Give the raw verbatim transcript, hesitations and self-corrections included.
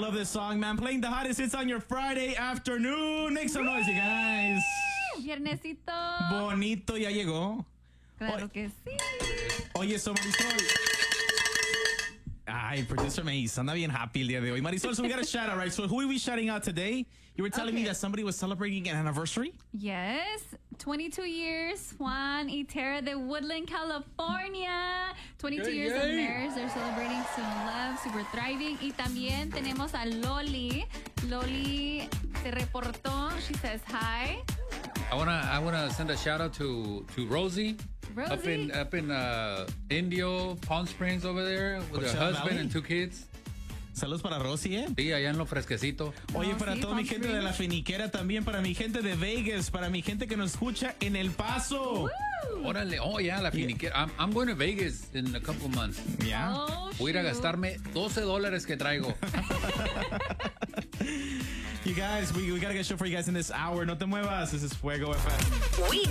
love this song, man. Playing the hottest hits on your Friday afternoon. Make some noise, you guys. Viernesito. Bonito ya llegó. Claro que sí. Oye, so Marisol. Ay, producer Mace, anda bien happy el día de hoy. Marisol, so we got a shout out, right? So who are we shouting out today? You were telling Okay. me that somebody was celebrating an anniversary? Yes, twenty-two years, Juan y Tara de Woodland, California. twenty-two Yay, years of yay. marriage. They're celebrating some love, super thriving. Y también tenemos a Loli. Loli se reportó. She says hi. I wanna I wanna send a shout out to to Rosie, Rosie. up in up in uh, Indio, Palm Springs over there with her Coachella husband Valley. and two kids. Saludos para Rosy, ¿eh? Sí, allá en lo fresquecito. Oye, No, para sí, toda mi Palm gente de la finiquera también, para mi gente de Vegas, para mi gente que nos escucha en El Paso. Órale, oh yeah, la finiquera. I'm, I'm going to Vegas in a couple months. Ya. Oh, Voy a ir a shoot. gastarme doce dólares que traigo. You guys, we, we got a good show for you guys in this hour. No te muevas. This is Fuego F M. We